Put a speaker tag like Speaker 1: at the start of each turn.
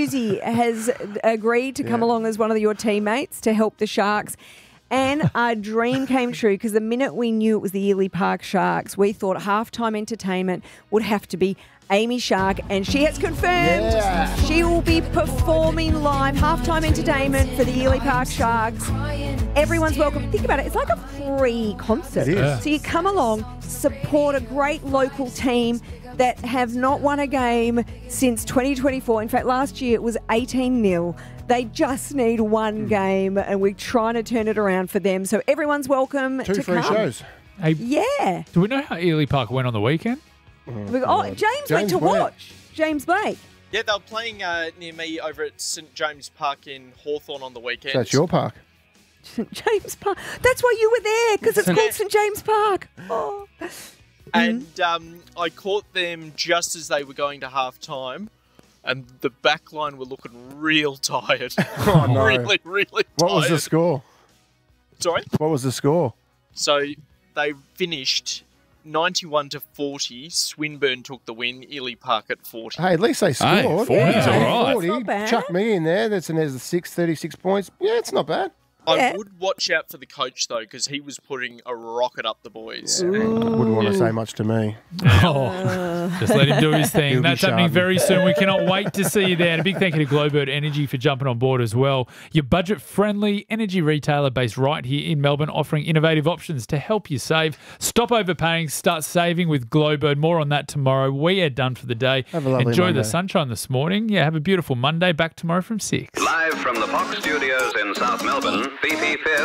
Speaker 1: Susie has agreed to come along as one of your teammates to help the Sharks. And our dream came true because the minute we knew it was the Ely Park Sharks, we thought halftime entertainment would have to be Amy Shark, and she has confirmed she will be performing live halftime entertainment for the Ely Park Sharks. Everyone's welcome. Think about it. It's like a free concert.
Speaker 2: It is.
Speaker 1: So you come along, support a great local team that have not won a game since 2024. In fact, last year it was 18-0. They just need one game, and we're trying to turn it around for them. So everyone's welcome to
Speaker 2: Two free
Speaker 1: come.
Speaker 2: shows.
Speaker 3: Hey,
Speaker 1: Yeah.
Speaker 3: do we know how Ely Park went on the weekend?
Speaker 1: James went to
Speaker 2: Blake.
Speaker 1: watch. James Blake.
Speaker 4: Yeah, they were playing near me over at St James Park in Hawthorne on the weekend.
Speaker 2: So that's your park.
Speaker 1: St James Park. That's why you were there, because it's called St James Park. Oh.
Speaker 4: And I caught them just as they were going to half time, and the back line were looking real tired.
Speaker 2: Oh, no.
Speaker 4: Really, really tired.
Speaker 2: What was the score?
Speaker 4: Sorry?
Speaker 2: What was the score?
Speaker 4: So they finished 91-40. Swinburne took the win. Ely Park at 40.
Speaker 2: Hey, at least they scored.
Speaker 3: Hey, 40's all right.
Speaker 2: 40.
Speaker 1: Not bad.
Speaker 2: Chuck me in there. There's 36 points. Yeah, it's not bad.
Speaker 4: I would watch out for the coach, though, because he was putting a rocket up the boys.
Speaker 2: Wouldn't want to say much to me.
Speaker 3: Just let him do his thing.
Speaker 2: He'll be
Speaker 3: That's happening
Speaker 2: sharp.
Speaker 3: very soon. We cannot wait to see you there. And a big thank you to Glowbird Energy for jumping on board as well. Your budget-friendly energy retailer based right here in Melbourne, offering innovative options to help you save. Stop overpaying, start saving with Glowbird. More on that tomorrow. We are done for the day.
Speaker 2: Have a lovely
Speaker 3: Enjoy
Speaker 2: Monday.
Speaker 3: the sunshine this morning. Yeah, have a beautiful Monday. Back tomorrow from 6.
Speaker 5: Live from the Fox Studios in South Melbourne, Fifi Fifth